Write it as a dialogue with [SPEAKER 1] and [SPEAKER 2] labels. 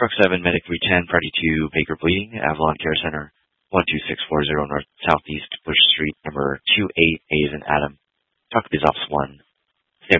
[SPEAKER 1] Truck 7, Medic 310, Party 2, Baker Bleeding, Avalon Care Center, 12640 North Southeast Bush Street, number 28A is in Adam. Talk to Biz Ops 1.